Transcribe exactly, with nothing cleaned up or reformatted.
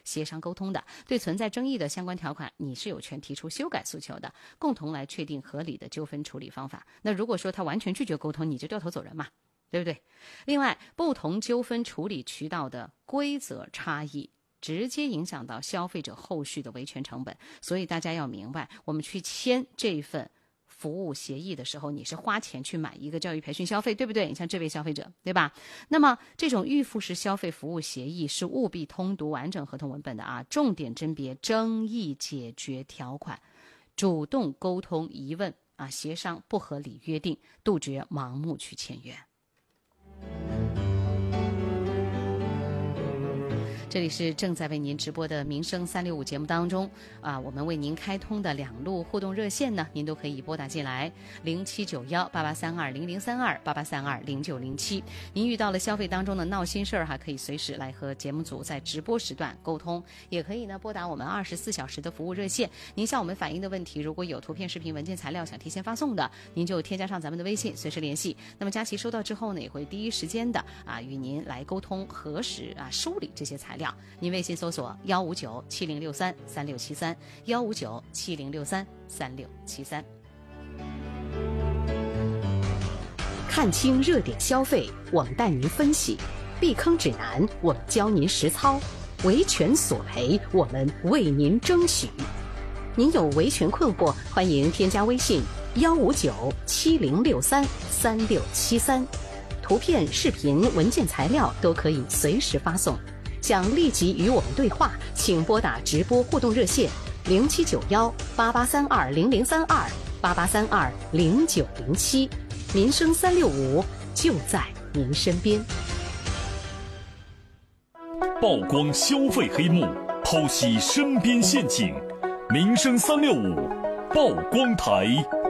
协商沟通的。对存在争议的相关条款，你是有权提出修改诉求的，共同来确定合理的纠纷处理方法。那如果说他完全拒绝沟通，你就掉头走人嘛，对不对？另外，不同纠纷处理渠道的规则差异直接影响到消费者后续的维权成本，所以大家要明白，我们去签这份服务协议的时候，你是花钱去买一个教育培训消费，对不对？你像这位消费者，对吧？那么这种预付式消费服务协议是务必通读完整合同文本的啊，重点甄别争议解决条款，主动沟通疑问啊，协商不合理约定，杜绝盲目去签约。这里是正在为您直播的民生三六五节目当中啊，我们为您开通的两路互动热线呢，您都可以拨打进来，零七九幺八八三二零零三二八八三二零九零七。您遇到了消费当中的闹心事儿哈，可以随时来和节目组在直播时段沟通，也可以呢拨打我们二十四小时的服务热线。您向我们反映的问题，如果有图片、视频、文件、材料想提前发送的，您就添加上咱们的微信，随时联系。那么佳琪收到之后呢，也会第一时间的啊与您来沟通核实啊梳理这些材料。您微信搜索幺五九七零六三三六七三幺五九七零六三三六七三。 看清热点消费，我们带您分析；避坑指南，我们教您实操；维权索赔，我们为您争取。您有维权困惑，欢迎添加微信幺五九七零六三三六七三，图片、视频、文件、材料都可以随时发送。想立即与我们对话，请拨打直播互动热线零七九幺八八三二零零三二八八三二零九零七，民生三六五就在您身边。 曝光消费黑幕，剖析身边陷阱，民生三六五曝光台。